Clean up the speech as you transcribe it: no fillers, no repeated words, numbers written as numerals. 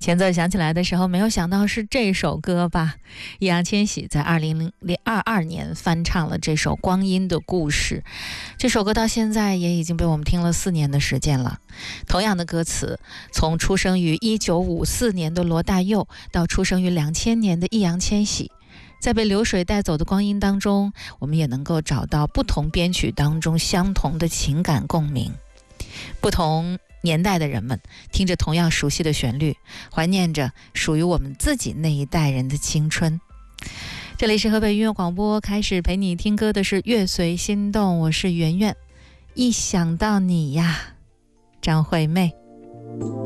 前奏响起来的时候，没有想到是这首歌吧？易烊千玺在2022年翻唱了这首《光阴的故事》。这首歌到现在也已经被我们听了4年的时间了。同样的歌词，从出生于1954年的罗大佑到出生于2000年的易烊千玺，在被流水带走的光阴当中，我们也能够找到不同编曲当中相同的情感共鸣。不同年代的人们听着同样熟悉的旋律，怀念着属于我们自己那一代人的青春。这里是河北音乐广播，开始陪你听歌的是乐随心动，我是圆圆。一想到你呀，张惠妹。